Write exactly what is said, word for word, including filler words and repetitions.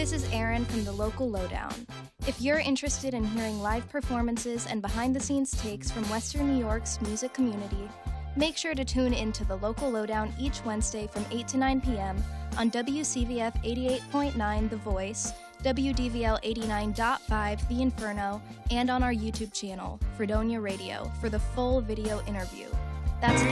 This is Erin from The Local Lowdown. If you're interested in hearing live performances and behind-the-scenes takes from Western New York's music community, make sure to tune into The Local Lowdown each Wednesday from eight to nine p.m. on W C V F eighty-eight point nine The Voice, W D V L eighty-nine point five The Inferno, and on our YouTube channel, Fredonia Radio, for the full video interview. That's